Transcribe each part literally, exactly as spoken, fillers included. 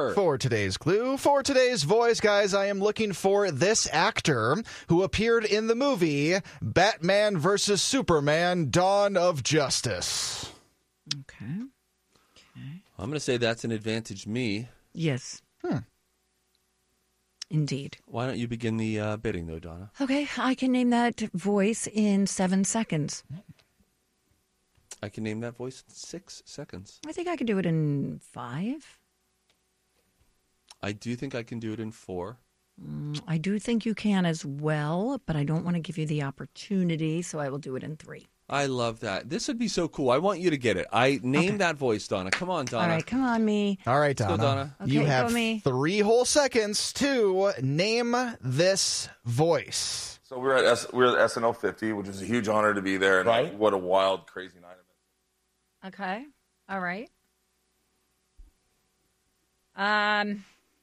four. For today's clue, for today's voice, guys, I am looking for this actor who appeared in the movie Batman versus Superman, Dawn of Justice. Okay. Okay. I'm going to say that's an advantage me. Yes. Hmm. Indeed. Why don't you begin the uh, bidding, though, Donna? Okay, I can name that voice in seven seconds. I can name that voice in six seconds. I think I could do it in five. I do think I can do it in four. Mm, I do think you can as well, but I don't want to give you the opportunity, so I will do it in three. I love that. This would be so cool. I want you to get it. I named Okay. that voice, Donna. Come on, Donna. All right, come on, me. All right, Let's Donna. go, Donna. You Okay, have go me. three whole seconds to name this voice. So we're at S- we're at S N L fifty, which is a huge honor to be there. And Right. what a wild, crazy night. Okay. All right. Um.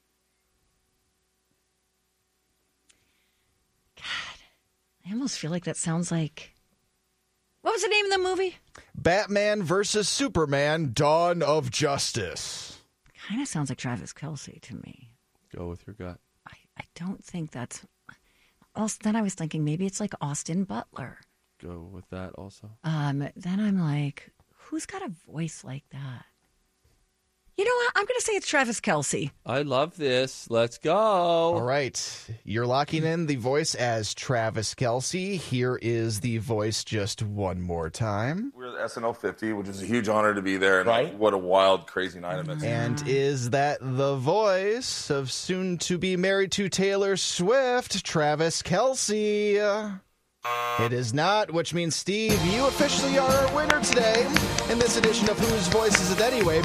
God, I almost feel like that sounds like. What was the name of the movie? Batman versus Superman, Dawn of Justice. Kind of sounds like Travis Kelce to me. Go with your gut. I, I don't think that's. Also, then I was thinking maybe it's like Austin Butler. Go with that also. Um. Then I'm like, who's got a voice like that? You know what? I'm going to say it's Travis Kelce. I love this. Let's go. All right. You're locking in the voice as Travis Kelce. Here is the voice just one more time. We're at S N L fifty, which is a huge honor to be there. And Right. what a wild, crazy night. I mean, And is that the voice of soon to be married to Taylor Swift, Travis Kelce? It is not, which means, Steve, you officially are our winner today in this edition of Whose Voice Is It Anyway?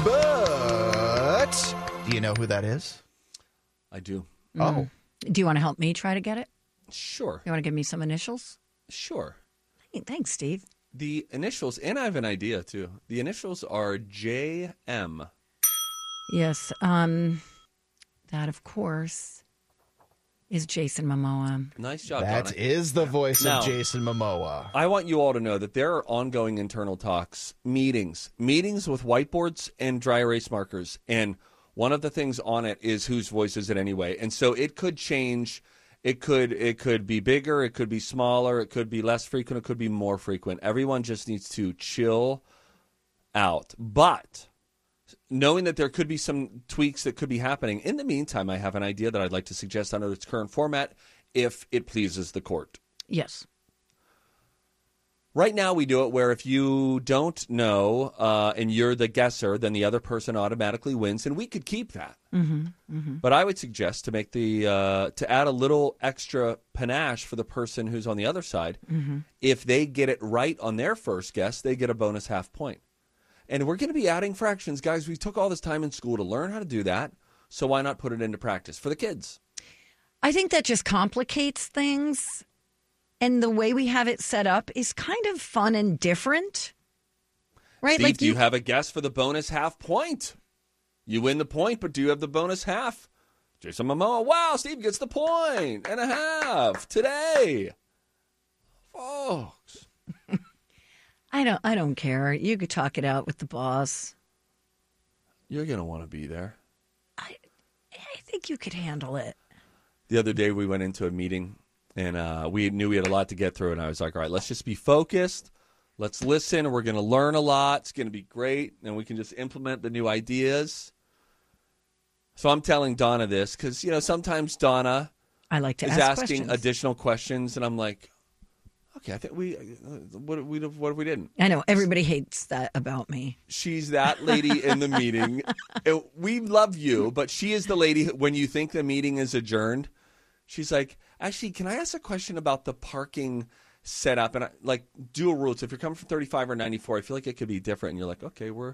But do you know who that is? I do. Oh. Do you want to help me try to get it? Sure. You want to give me some initials? Sure. Hey, thanks, Steve. The initials, and I have an idea too. The initials are J M. Yes. Um, that, of course, is Jason Momoa. Nice job, That Donna. is the voice Now- of Jason Momoa. I want you all to know that there are ongoing internal talks, meetings, meetings with whiteboards and dry erase markers. And one of the things on it is whose voice is it anyway. And so it could change. It could it could be bigger. It could be smaller. It could be less frequent. It could be more frequent. Everyone just needs to chill out. But knowing that there could be some tweaks that could be happening, in the meantime, I have an idea that I'd like to suggest under its current format if it pleases the court. Yes. Right now, we do it where if you don't know uh, and you're the guesser, then the other person automatically wins, and we could keep that. Mm-hmm. Mm-hmm. But I would suggest to make the uh, to add a little extra panache for the person who's on the other side. Mm-hmm. If they get it right on their first guess, they get a bonus half point. And we're going to be adding fractions, guys. We took all this time in school to learn how to do that, so why not put it into practice for the kids? I think that just complicates things. And the way we have it set up is kind of fun and different. Right? Steve, like do you have a guess for the bonus half point? You win the point, but do you have the bonus half? Jason Momoa, wow, Steve gets the point and a half today. Folks. I don't I don't care. You could talk it out with the boss. You're going to want to be there. I I think you could handle it. The other day we went into a meeting, and uh, we knew we had a lot to get through, and I was like, all right, let's just be focused. Let's listen. We're going to learn a lot. It's going to be great, and we can just implement the new ideas. So I'm telling Donna this because, you know, sometimes Donna I like to is ask asking questions. additional questions, and I'm like, okay, I think we, uh, what, we, what if we didn't? I know. Everybody hates that about me. She's that lady in the meeting. It- we love you, but she is the lady who- when you think the meeting is adjourned, she's like, actually, can I ask a question about the parking setup? And I, like dual routes. If you're coming from thirty-five or ninety-four, I feel like it could be different. And you're like, okay, we're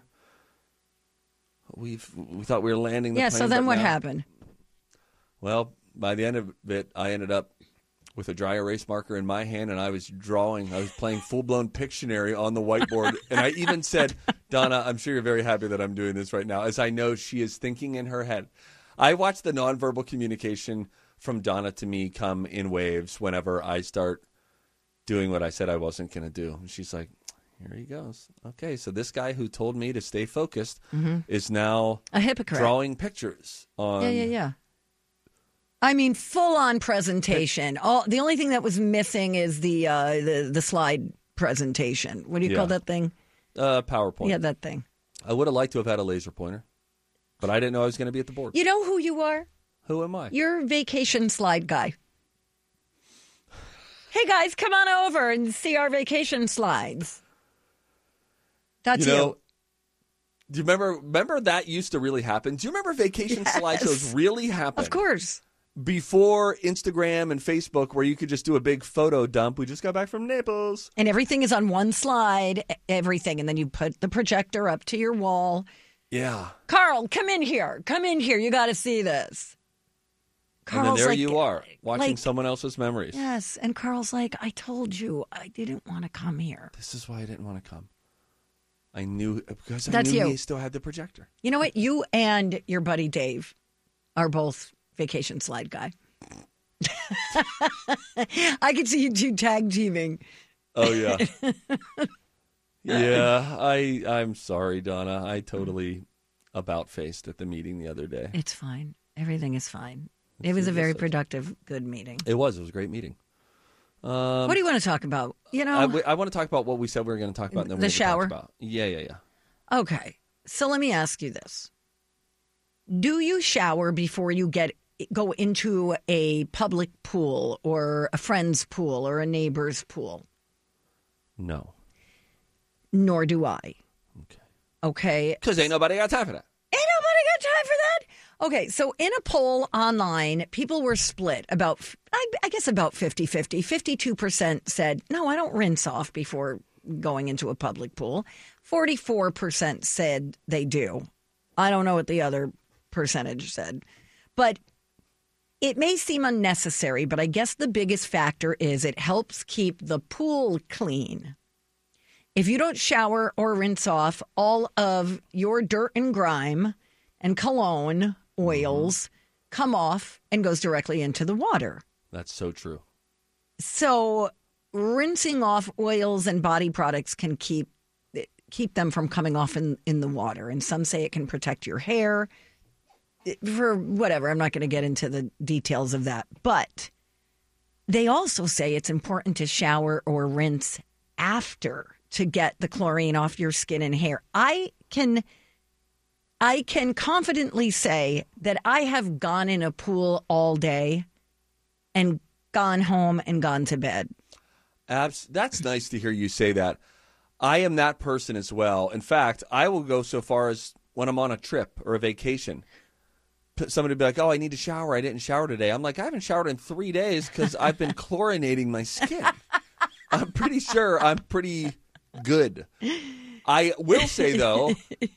we've we thought we were landing. The Yeah. plane, So then but what now- happened? Well, by the end of it, I ended up with a dry erase marker in my hand, and I was drawing. I was playing full-blown Pictionary on the whiteboard. And I even said, Donna, I'm sure you're very happy that I'm doing this right now, as I know she is thinking in her head. I watch the nonverbal communication from Donna to me come in waves whenever I start doing what I said I wasn't going to do. And she's like, Here he goes. Okay, so this guy who told me to stay focused Mm-hmm. is now A hypocrite. drawing pictures on. Yeah, yeah, yeah. I mean, full on presentation. All the only thing that was missing is the uh, the the slide presentation. What do you Yeah. call that thing? Uh, PowerPoint. Yeah, that thing. I would have liked to have had a laser pointer, but I didn't know I was going to be at the board. You know who you are? Who am I? You're vacation slide guy. Hey guys, come on over and see our vacation slides. That's you you. know, do you remember? Remember that used to really happen. Do you remember vacation Yes. slideshows really happened? Of course. Before Instagram and Facebook, where you could just do a big photo dump. We just got back from Naples. And everything is on one slide, e- everything. And then you put the projector up to your wall. Yeah. Carl, come in here. Come in here. You got to see this. and then Carl's there like, you are, watching like- someone else's memories. Yes. And Carl's like, I told you I didn't want to come here. This is why I didn't want to come. I knew because I That's knew you. he still had the projector. You know what? You and your buddy Dave are both vacation slide guy. I could see you two tag teaming. Oh yeah. yeah, I I'm sorry, Donna. I totally about faced at the meeting the other day. It's fine. Everything is fine. It was a very productive, good meeting. It was. It was a great meeting. Um, What do you want to talk about? You know, I, w- I want to talk about what we said we were going to talk about. And then The we're gonna shower? talk about. Yeah, yeah, yeah. okay. So let me ask you this. Do you shower before you get go into a public pool or a friend's pool or a neighbor's pool? No. Nor do I. Okay. Okay. Because ain't nobody got time for that. Ain't nobody got time for that. Okay, so in a poll online, people were split about, I, I guess about fifty-fifty. fifty-two percent said, no, I don't rinse off before going into a public pool. forty-four percent said they do. I don't know what the other percentage said. But it may seem unnecessary, but I guess the biggest factor is it helps keep the pool clean. If you don't shower or rinse off all of your dirt and grime and cologne oils come off and goes directly into the water. That's so true. So rinsing off oils and body products can keep keep them from coming off in, in the water. And some say it can protect your hair for whatever. I'm not going to get into the details of that. But they also say it's important to shower or rinse after to get the chlorine off your skin and hair. I can I can confidently say that I have gone in a pool all day and gone home and gone to bed. Abs- that's nice to hear you say that. I am that person as well. In fact, I will go so far as when I'm on a trip or a vacation, p- somebody will be like, oh, I need to shower. I didn't shower today. I'm like, I haven't showered in three days because I've been chlorinating my skin. I'm pretty sure I'm pretty good. I will say, though,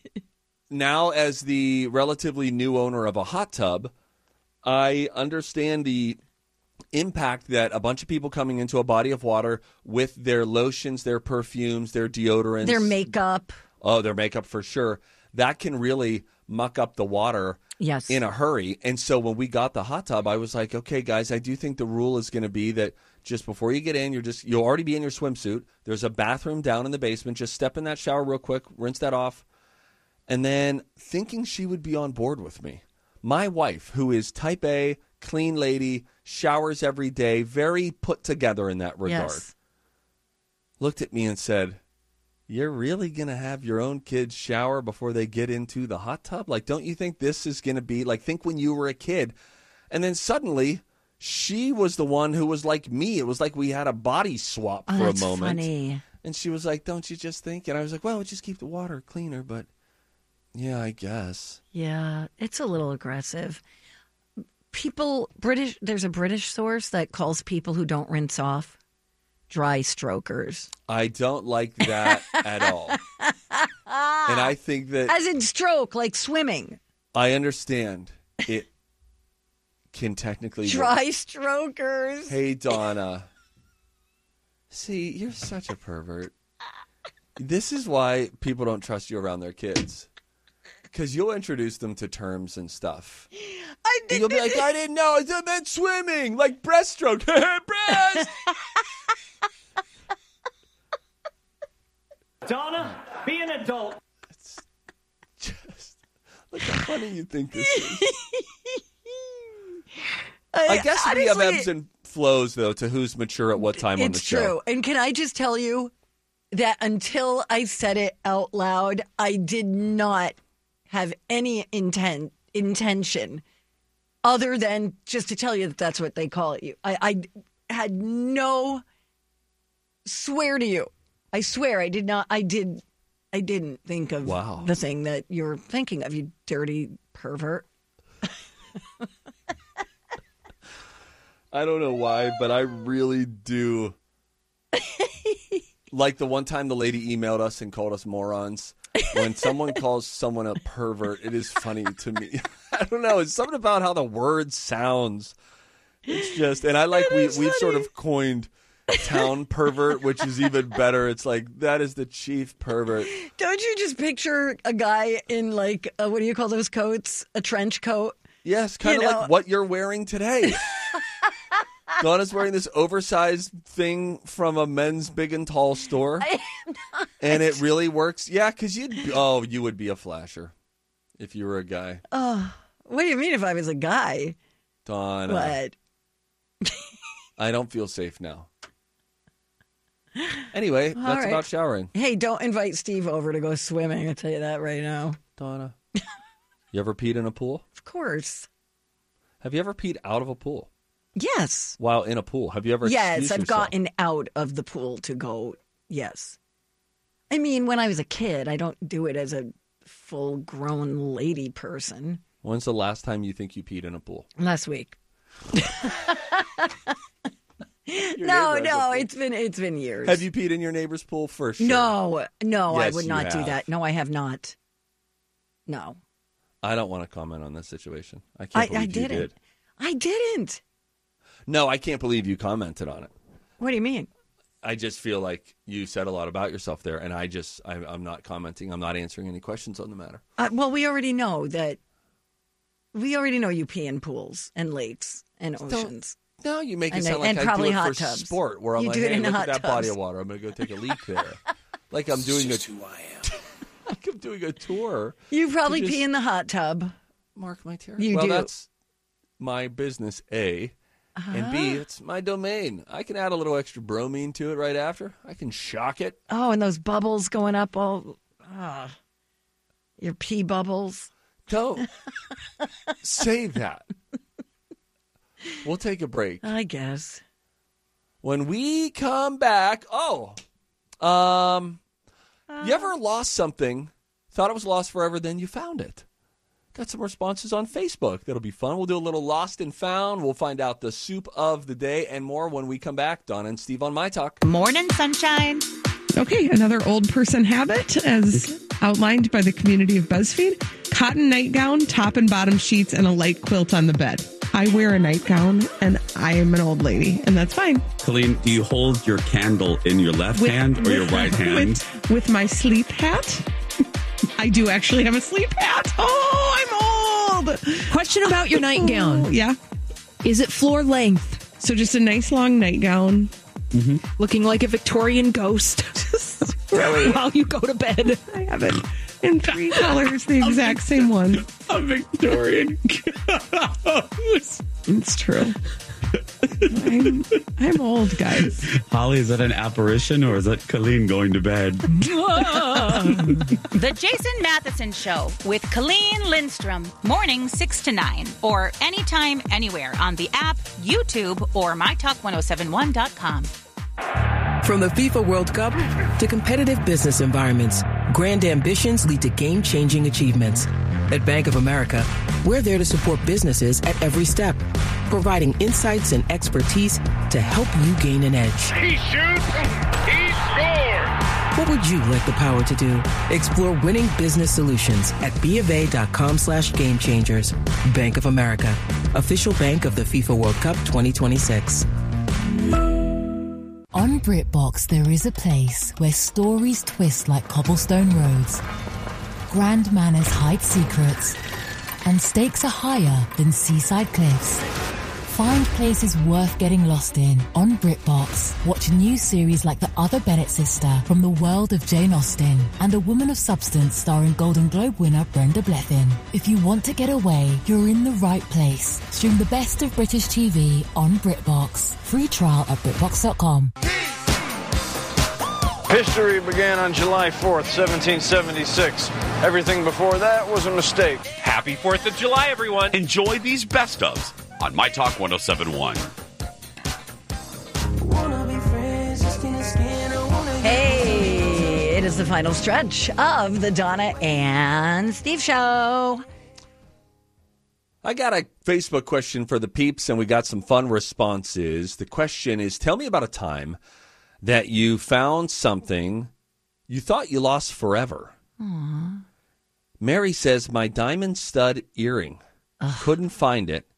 now as the relatively new owner of a hot tub, I understand the impact that a bunch of people coming into a body of water with their lotions, their perfumes, their deodorants, Their makeup. oh, their makeup for sure, that can really muck up the water Yes. in a hurry. And so when we got the hot tub, I was like, okay, guys, I do think the rule is going to be that just before you get in, you're just you'll already be in your swimsuit. There's a bathroom down in the basement. Just step in that shower real quick, rinse that off. And then thinking she would be on board with me. My wife, who is type A, clean lady, showers every day, very put together in that regard, Yes. looked at me and said, you're really going to have your own kids shower before they get into the hot tub? Like, don't you think this is going to be, like, think when you were a kid. And then suddenly, she was the one who was like me. It was like we had a body swap Oh, for that's a moment. funny. And she was like, don't you just think? And I was like, well, just keep the water cleaner. But, yeah, I guess. Yeah, it's a little aggressive. People, British, there's a British source that calls people who don't rinse off dry strokers. I don't like that at all. And I think that As in stroke, like swimming. I understand it can technically work. Dry strokers. Hey, Donna. See, you're such a pervert. This is why people don't trust you around their kids. Because you'll introduce them to terms and stuff. I And you'll be like, I didn't know. I meant swimming. Like breaststroke. Breast. Donna, be an adult. It's just look how funny you think this is. I guess we have ebbs and flows, though, to who's mature at what time on the show. It's true. And can I just tell you that until I said it out loud, I did not have any intent intention other than just to tell you that that's what they call it. You, I, I had no. Swear to you, I swear I did not. I did. I didn't think of wow. the thing that you're thinking of. You dirty pervert. I don't know why, but I really do. Like the one time the lady emailed us and called us morons. When someone calls someone a pervert, it is funny to me. I don't know. It's something about how the word sounds. It's just, and I like we we've funny. sort of coined town pervert, which is even better. It's like that is the chief pervert. Don't you just picture a guy in like uh, what do you call those coats? A trench coat. Yes, kind of like what you're wearing today. Donna's wearing this oversized thing from a men's big and tall store. I am not. And it really works. Yeah, because you'd, oh, you would be a flasher if you were a guy. Oh, what do you mean if I was a guy? Donna. What? I don't feel safe now. Anyway, All that's right. about showering. Hey, don't invite Steve over to go swimming. I'll tell you that right now. Donna. You ever peed in a pool? Of course. Have you ever peed out of a pool? Yes. While in a pool? Have you ever Yes, excused I've yourself? gotten out of the pool to go. Yes. I mean, when I was a kid, I don't do it as a full-grown lady person. When's the last time you think you peed in a pool? Last week. Your no, neighbor has a no, pool. it's been it's been years. Have you peed in your neighbor's pool for sure? No, no, I Yes, would you not do have. that. No, I have not. No. I don't want to comment on this situation. I I, can't believe I you didn't. did. I didn't. No, I can't believe you commented on it. What do you mean? I just feel like you said a lot about yourself there, and I just, I, I'm not commenting. I'm not answering any questions on the matter. Uh, well, we already know that. We already know you pee in pools and lakes and oceans. No, you make it And- sound like and I probably do it hot for tubs. sport, where I'm You like, do it hey, in look hot at that body tubs. of water. I'm going to go take a leak there. Like I'm doing a, who I am. like I'm doing a tour. You probably just pee in the hot tub. Mark my territory. You well, do. that's my business, A. And B, it's my domain. I can add a little extra bromine to it right after. I can shock it. Oh, and those bubbles going up all. Ah, your pee bubbles. Don't say that. We'll take a break. I guess. When we come back, oh, um, you ever lost something, thought it was lost forever, then you found it? Got some responses on Facebook. That'll be fun. We'll do a little lost and found. We'll find out the soup of the day and more when we come back. Donna and Steve on My Talk. Morning, sunshine. Okay, another old person habit as outlined by the community of BuzzFeed. Cotton nightgown, top and bottom sheets, and a light quilt on the bed. I wear a nightgown, and I am an old lady, and that's fine. Colleen, do you hold your candle in your left With- hand or your with- right hand? With, with my sleep hat. I do actually have a sleep hat. Oh, I'm old. Question about your nightgown. Oh, yeah. Is it floor length? So just a nice long nightgown. Mm-hmm. Looking like a Victorian ghost while you go to bed. I have it in three colors, the exact same one. A Victorian ghost. It's true. I'm, I'm old, guys. Holly, is that an apparition or is that Colleen going to bed? The Jason Matheson Show with Colleen Lindstrom. Morning six to nine. Or anytime, anywhere on the app, YouTube, or my talk ten seventy-one dot com. From the FIFA World Cup to competitive business environments, grand ambitions lead to game-changing achievements. At Bank of America, we're there to support businesses at every step, providing insights and expertise to help you gain an edge. He shoots, he scores! What would you like the power to do? Explore winning business solutions at BofA.com slash game changers. Bank of America, official bank of the FIFA World Cup twenty twenty-six. On BritBox, there is a place where stories twist like cobblestone roads, grand manners hide secrets, and stakes are higher than seaside cliffs. Find places worth getting lost in on BritBox. Watch new series like The Other Bennett Sister from the world of Jane Austen and A Woman of Substance starring Golden Globe winner Brenda Blethyn. If you want to get away, you're in the right place. Stream the best of British T V on BritBox. Free trial at BritBox dot com. History began on July fourth, seventeen seventy-six. Everything before that was a mistake. Happy fourth of July, everyone. Enjoy these best ofs on My Talk one oh seven point one. Hey, it is the final stretch of the Donna and Steve Show. I got a Facebook question for the peeps, and we got some fun responses. The question is, tell me about a time that you found something you thought you lost forever. Aww. Mary says, my diamond stud earring. Ugh. Couldn't find it.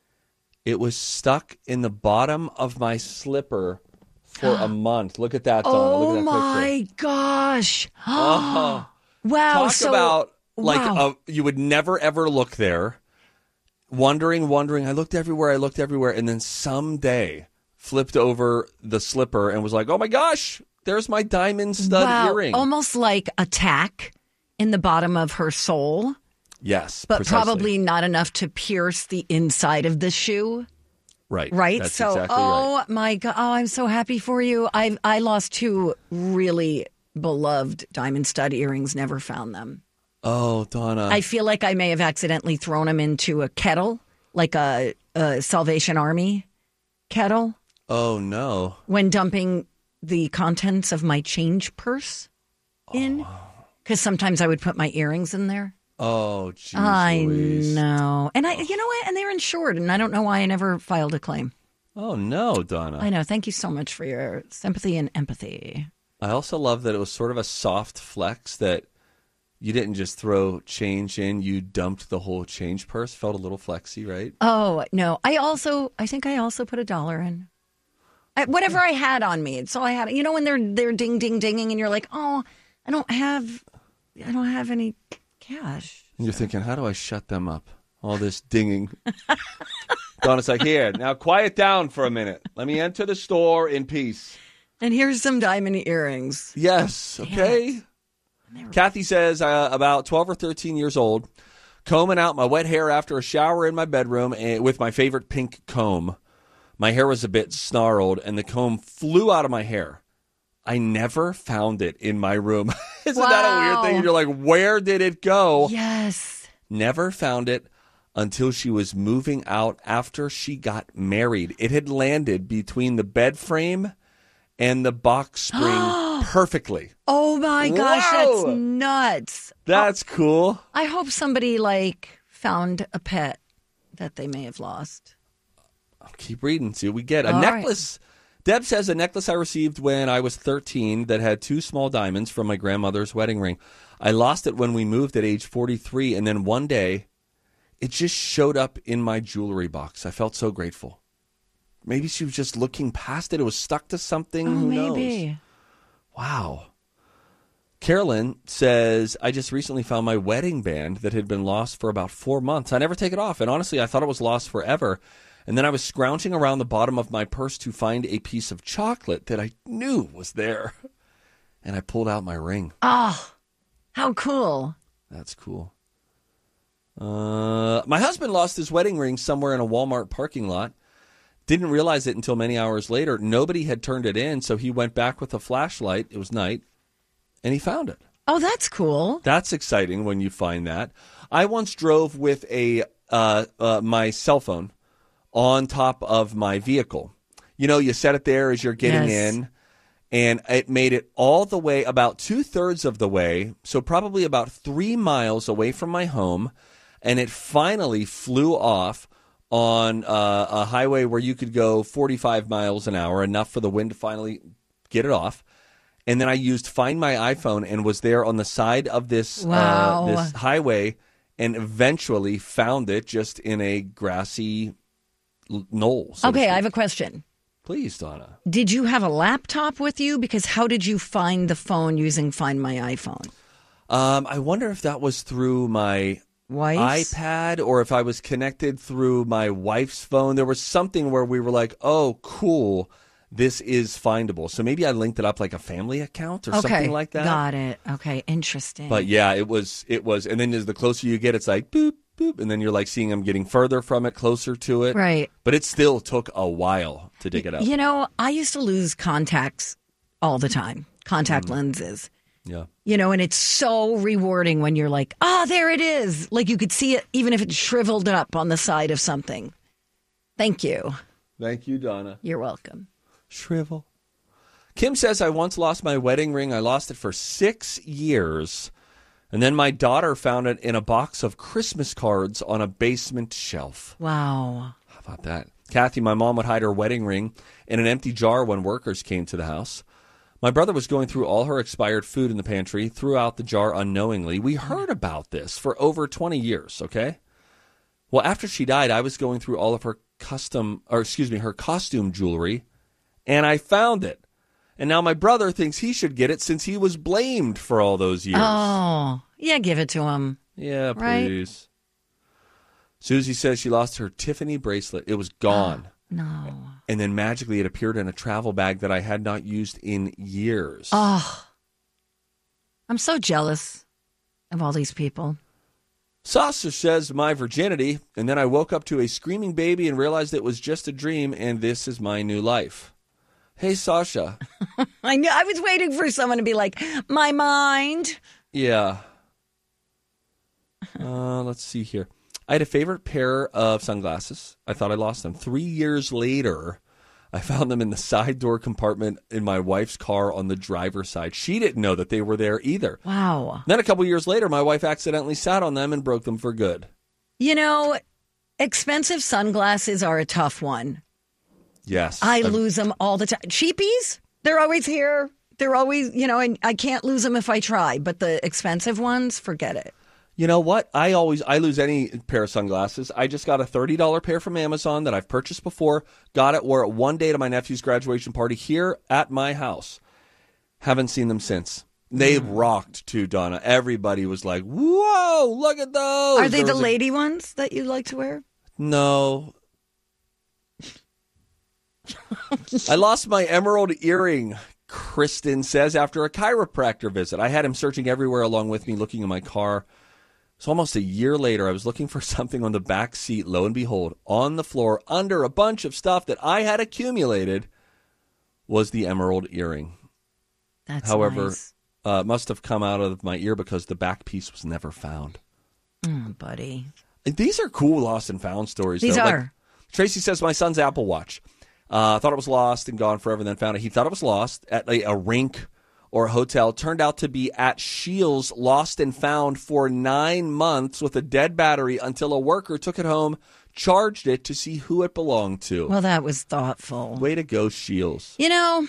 It was stuck in the bottom of my slipper for a month. Look at that, Donna. Oh, Look at that my picture. gosh. uh-huh. Wow. Talk so, about, like, wow. a, you would never, ever look there. Wondering, wondering. I looked everywhere. I looked everywhere. And then someday flipped over the slipper and was like, oh, my gosh, there's my diamond stud wow. earring. Almost like a tack in the bottom of her sole. Yes, but precisely. probably not enough to pierce the inside of the shoe. Right. Right. That's so, exactly oh right. my God. Oh, I'm so happy for you. I I lost two really beloved diamond stud earrings, never found them. Oh, Donna. I feel like I may have accidentally thrown them into a kettle, like a, a Salvation Army kettle. Oh, no. When dumping the contents of my change purse in. Because sometimes I would put my earrings in there. Oh, geez I Louise. know. And I, you know what? And they're insured, and I don't know why I never filed a claim. Oh, no, Donna. I know. Thank you so much for your sympathy and empathy. I also love that it was sort of a soft flex that you didn't just throw change in, you dumped the whole change purse. Felt a little flexy, right? Oh, no. I also, I think I also put a dollar in. I, whatever I had on me. It's all I had. You know, when they're they're ding, ding, dinging, and you're like, oh, I don't have, I don't have any cash. And you're thinking, how do I shut them up? All this dinging. Donna's like, here, now quiet down for a minute. Let me enter the store in peace. And here's some diamond earrings. Yes, okay. Kathy says, uh, about twelve or thirteen years old, combing out my wet hair after a shower in my bedroom and, with my favorite pink comb. My hair was a bit snarled, and the comb flew out of my hair. I never found it in my room. Isn't wow. that a weird thing? You're like, where did it go? Yes. Never found it until she was moving out after she got married. It had landed between the bed frame and the box spring perfectly. Oh, my gosh. Whoa. That's nuts. That's oh, cool. I hope somebody, like, found a pet that they may have lost. I'll keep reading. See what we get. A All necklace. Right. Deb says, a necklace I received when I was thirteen that had two small diamonds from my grandmother's wedding ring. I lost it when we moved at age forty-three, and then one day, it just showed up in my jewelry box. I felt so grateful. Maybe she was just looking past it. It was stuck to something. Oh, Who maybe. knows? Wow. Carolyn says, I just recently found my wedding band that had been lost for about four months. I never take it off, and honestly, I thought it was lost forever. And then I was scrounging around the bottom of my purse to find a piece of chocolate that I knew was there. And I pulled out my ring. Oh, how cool. That's cool. Uh, my husband lost his wedding ring somewhere in a Walmart parking lot. Didn't realize it until many hours later. Nobody had turned it in, so he went back with a flashlight. It was night, and he found it. Oh, that's cool. That's exciting when you find that. I once drove with a uh, uh, my cell phone on top of my vehicle. You know, you set it there as you're getting yes. in, and it made it all the way, about two-thirds of the way, so probably about three miles away from my home, and it finally flew off on uh, a highway where you could go forty-five miles an hour, enough for the wind to finally get it off. And then I used Find My iPhone and was there on the side of this wow. uh, this highway, and eventually found it just in a grassy knoll. So okay, I have a question. Please, Donna. Did you have a laptop with you? Because how did you find the phone using Find My iPhone? Um, I wonder if that was through my wife's iPad or if I was connected through my wife's phone. There was something where we were like, oh, cool, this is findable. So maybe I linked it up like a family account or okay, something like that. Got it. Okay, interesting. But yeah, it was, it was, and then as the closer you get, it's like boop, boop, and then you're like seeing them getting further from it, closer to it. Right. But it still took a while to dig it up. You know, I used to lose contacts all the time, contact Mm. lenses. Yeah. You know, and it's so rewarding when you're like, oh, there it is. Like you could see it even if it's shriveled up on the side of something. Thank you. Thank you, Donna. You're welcome. Shrivel. Kim says, I once lost my wedding ring. I lost it for six years. And then my daughter found it in a box of Christmas cards on a basement shelf. Wow. How about that? Kathy, my mom would hide her wedding ring in an empty jar when workers came to the house. My brother was going through all her expired food in the pantry, threw out the jar unknowingly. We heard about this for over twenty years, okay? Well, after she died, I was going through all of her custom, or excuse me, her costume jewelry, and I found it. And now my brother thinks he should get it since he was blamed for all those years. Oh, yeah, give it to him. Yeah, Right? please. Susie says she lost her Tiffany bracelet. It was gone. No. And then magically it appeared in a travel bag that I had not used in years. Oh, I'm so jealous of all these people. Sasha says my virginity, and then I woke up to a screaming baby and realized it was just a dream, and this is my new life. Hey, Sasha. I knew I was waiting for someone to be like, my mind. Yeah. Uh, let's see here. I had a favorite pair of sunglasses. I thought I lost them. Three years later, I found them in the side door compartment in my wife's car on the driver's side. She didn't know that they were there either. Wow. Then a couple years later, my wife accidentally sat on them and broke them for good. You know, expensive sunglasses are a tough one. Yes. I I've- lose them all the time. Cheapies, they're always here. They're always, you know, and I can't lose them if I try. But the expensive ones, forget it. You know what? I always I lose any pair of sunglasses. I just got a thirty dollars pair from Amazon that I've purchased before. Got it, wore it one day to my nephew's graduation party here at my house. Haven't seen them since. They rocked too, Donna. Everybody was like, whoa, look at those. Are they There the was a- lady ones that you like to wear? No. I lost my emerald earring, Kristen says, after a chiropractor visit. I had him searching everywhere along with me, looking in my car. So almost a year later, I was looking for something on the back seat. Lo and behold, on the floor, under a bunch of stuff that I had accumulated, was the emerald earring. That's However, nice. uh, it must have come out of my ear because the back piece was never found. Oh, buddy. These are cool lost and found stories. These though. Like, are. Tracy says, my son's Apple Watch. Uh, thought it was lost and gone forever, then found it. He thought it was lost at a, a rink or a hotel. Turned out to be at Scheels, lost and found for nine months with a dead battery until a worker took it home, charged it to see who it belonged to. Well, that was thoughtful. Way to go, Scheels. You know,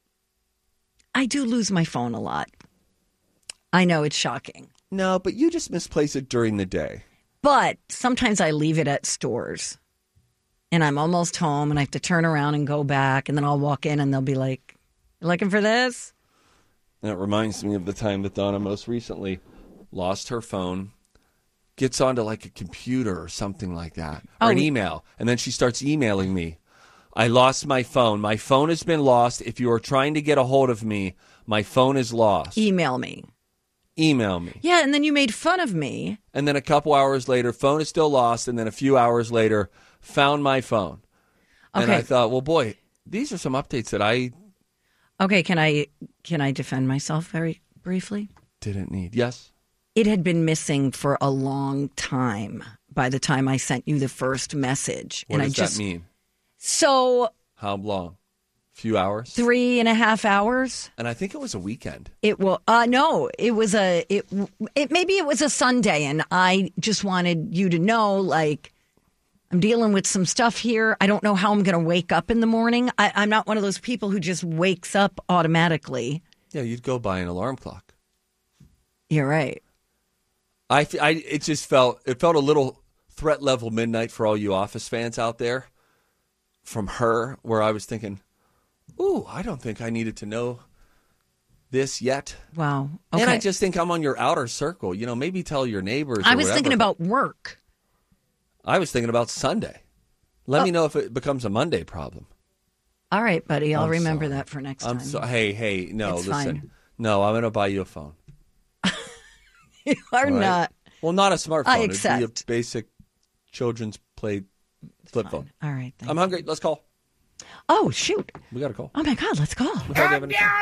I do lose my phone a lot. I know it's shocking. No, but you just misplace it during the day. But sometimes I leave it at stores. And I'm almost home and I have to turn around and go back. And then I'll walk in and they'll be like, "You looking for this?" That reminds me of the time that Donna most recently lost her phone, gets onto like a computer or something like that, or Oh. an email, and then she starts emailing me. I lost my phone. My phone has been lost. If you are trying to get a hold of me, my phone is lost. Email me. Email me. Yeah, and then you made fun of me. And then a couple hours later, phone is still lost. And then a few hours later, found my phone. And Okay. I thought, well, boy, these are some updates that I Okay, can I can I defend myself very briefly? didn't need. Yes. It had been missing for a long time by the time I sent you the first message. What and does I just that mean? So How long? Few hours? three and a half hours. And I think it was a weekend. It will. Uh, no, it was a. It, it maybe it was a Sunday, and I just wanted you to know, like, I'm dealing with some stuff here. I don't know how I'm going to wake up in the morning. I, I'm not one of those people who just wakes up automatically. Yeah, you'd go buy an alarm clock. You're right. I, f- I it just felt it felt a little threat level midnight for all you Office fans out there. From her, where I was thinking, ooh, I don't think I needed to know this yet. Wow. Okay. And I just think I'm on your outer circle. You know, maybe tell your neighbors. I or was whatever. thinking about work. I was thinking about Sunday. Let Oh. me know if it becomes a Monday problem. All right, buddy. I'll I'm remember sorry. that for next I'm time. so, hey, hey, no, It's listen. fine. No, I'm going to buy you a phone. You are All right? not. Well, not a smartphone. I It'd be a accept. basic children's play flip phone. All right. I'm hungry. Let's call. Oh, shoot. We got to call. Oh, my God. Let's call. We thought we have any-